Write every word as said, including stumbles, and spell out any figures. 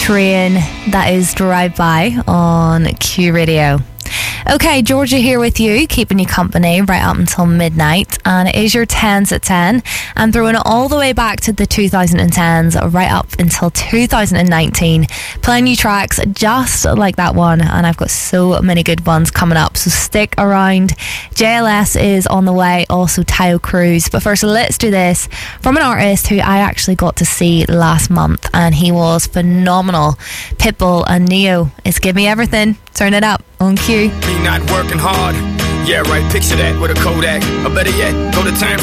Train, that is Drive By on Q Radio. Okay, Georgia here with you, keeping you company right up until midnight, and it is your tens at ten. I'm throwing it all the way back to the twenty tens, right up until two thousand nineteen, playing you tracks just like that one, and I've got so many good ones coming up, so stick around. J L S is on the way, also Tayo Cruz, but first let's do this from an artist who I actually got to see last month, and he was phenomenal. Pitbull and Neo is Give Me Everything. Turn it up on Q. Me not working hard. Yeah, right, picture that with a Kodak. Or better yet, go to time